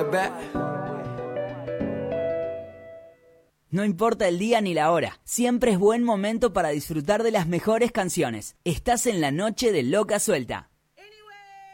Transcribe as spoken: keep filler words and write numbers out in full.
No importa el día ni la hora, siempre es buen momento para disfrutar de las mejores canciones. Estás en la noche de Loca Suelta.